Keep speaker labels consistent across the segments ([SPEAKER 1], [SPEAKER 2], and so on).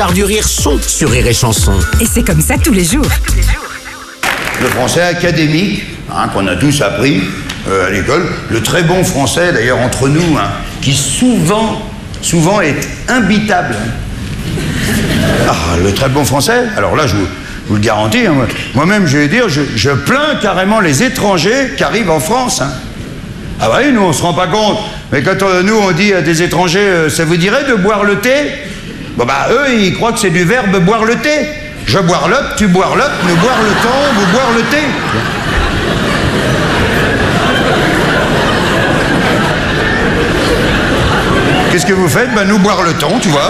[SPEAKER 1] du rire sont sur Rire et Chanson.
[SPEAKER 2] Et c'est comme ça tous les jours.
[SPEAKER 3] Le français académique, qu'on a tous appris à l'école, le très bon français d'ailleurs entre nous, qui souvent est imbitable. Le très bon français, alors là je vous le garantis, moi-même je vais dire, je plains carrément les étrangers qui arrivent en France. Ah oui, nous on se rend pas compte, mais quand nous on dit à des étrangers, ça vous dirait de boire le thé? Eux ils croient que c'est du verbe boire le thé. Je boirlotte, tu boirlottes, nous boire le temps, vous boire le thé. Qu'est-ce que vous faites? Nous boire le temps, tu vois.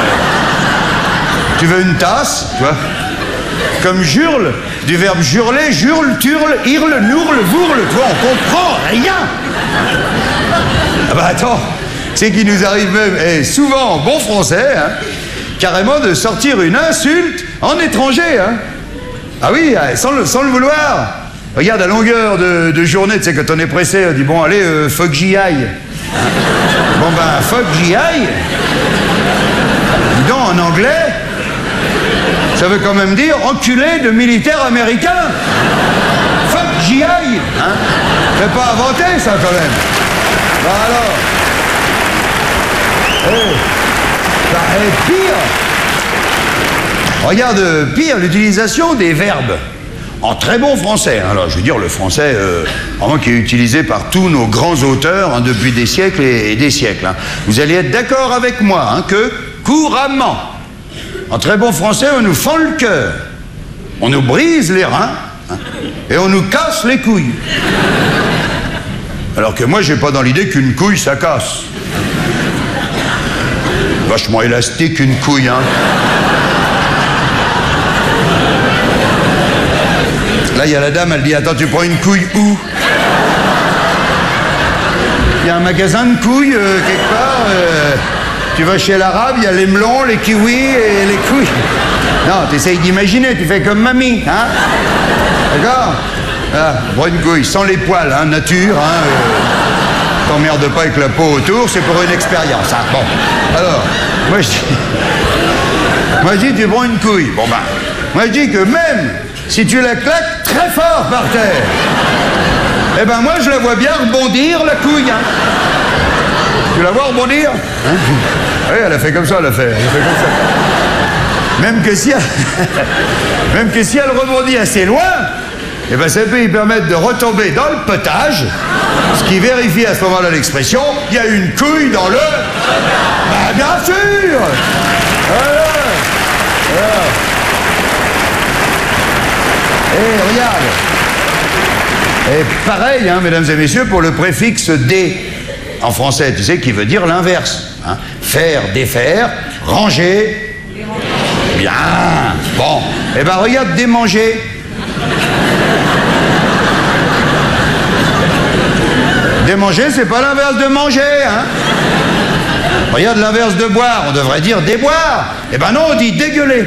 [SPEAKER 3] Tu veux une tasse, tu vois? Comme jurle, du verbe jurler, jurle, turle, hurle, nourle, vourle, tu vois, on comprend rien. Attends, c'est qu'il nous arrive même, souvent en bon français, carrément de sortir une insulte en étranger, Ah oui, sans le vouloir. Regarde, à longueur de journée, tu sais, quand on est pressé, on dit, bon, allez, faut que j'y aille. Faut que j'y aille. Dis donc, en anglais, ça veut quand même dire enculé de militaires américains. Faut que j'y aille. C'est pas inventé, ça, quand même. Alors. Et pire. Regarde, pire, l'utilisation des verbes. En très bon français. Alors, je veux dire, le français, vraiment qui est utilisé par tous nos grands auteurs depuis des siècles et des siècles. Vous allez être d'accord avec moi que couramment, en très bon français, on nous fend le cœur, on nous brise les reins et on nous casse les couilles. Alors que moi, j'ai pas dans l'idée qu'une couille, ça casse. Vachement élastique, une couille, Là, il y a la dame, elle dit, attends, tu prends une couille où? Il y a un magasin de couilles, quelque part. Tu vas chez l'arabe, il y a les melons, les kiwis et les couilles. Non, tu essayes d'imaginer, tu fais comme mamie, D'accord? Prends une couille, sans les poils, nature, t'emmerdes pas avec la peau autour, c'est pour une expérience, Bon, alors, moi je dis, tu prends une couille. Moi je dis que même si tu la claques très fort par terre, moi je la vois bien rebondir, la couille. Tu la vois rebondir? Oui, elle a fait comme ça, elle a fait comme ça. Même que si elle rebondit assez loin, ça peut lui permettre de retomber dans le potage, ce qui vérifie à ce moment-là l'expression, il y a une couille dans le... bien sûr. Voilà. Et regarde. Et pareil, mesdames et messieurs, pour le préfixe dé en français, tu sais, qui veut dire l'inverse. Faire, défaire, ranger. Bien. Bon. Regarde, démanger. Démanger, c'est pas l'inverse de manger, Regarde l'inverse de boire, on devrait dire déboire. Non, on dit dégueuler.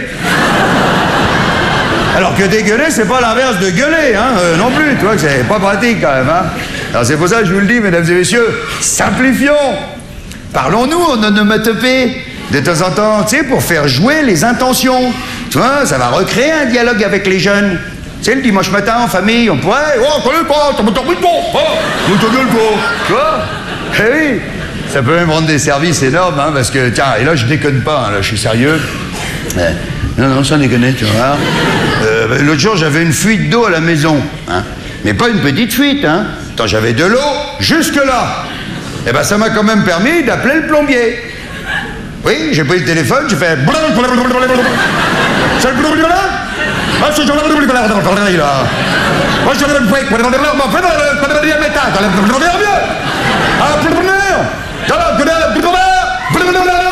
[SPEAKER 3] Alors que dégueuler, c'est pas l'inverse de gueuler, non plus, tu vois que c'est pas pratique quand même, Alors c'est pour ça que je vous le dis, mesdames et messieurs, simplifions. Parlons-nous en onomatopée, de temps en temps, tu sais, pour faire jouer les intentions. Tu vois, ça va recréer un dialogue avec les jeunes. Tu sais, le dimanche matin, en famille, on pourrait... Oh, salut, pas, t'as dormi pas, ta gueule, pas. Tu vois? Oui. Ça peut même rendre des services énormes, parce que, tiens, et là, je déconne pas, là, je suis sérieux. Non, sans déconner, tu vois. L'autre jour, j'avais une fuite d'eau à la maison, mais pas une petite fuite, Attends, j'avais de l'eau jusque-là. Ça m'a quand même permis d'appeler le plombier. Oui, j'ai pris le téléphone, j'ai fait... C'est le plombier là? C'est le plombier là.